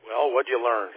Well, what'd you learn?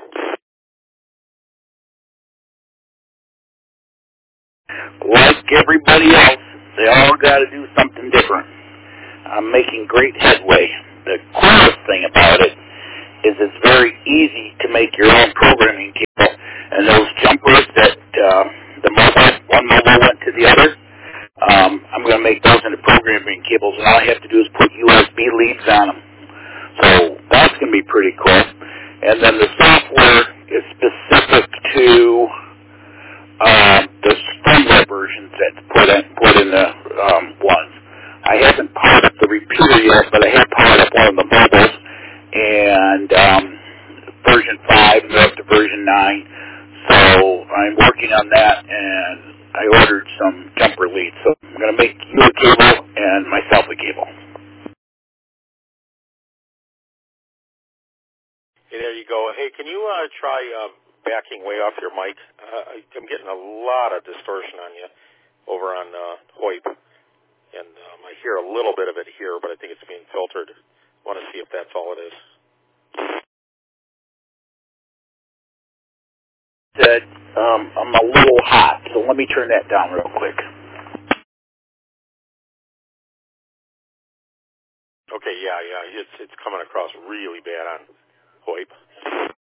Like everybody else, they all got to do something different. I'm making great headway. The coolest thing about it is it's very easy to make your own programming cable. And those jumpers that one mobile went to the other, I'm going to make those into programming cables, and all I have to do is put USB leads on them. So that's going to be pretty cool. And then the software is specific to the firmware versions that's put in the ones. I haven't powered up the repeater yet, but I have powered up one of the mobiles, and version 5, and up to version 9. So I'm working on that, and I ordered some jumper leads. So I'm going to make you a cable and myself a cable. Hey, there you go. Hey, can you try backing way off your mic? I'm getting a lot of distortion on you over on VoIP, and I hear a little bit of it here, but I think it's being filtered. I want to see if that's all it is. That I'm a little hot, so let me turn that down real quick. Okay, yeah, it's coming across really bad on VoIP.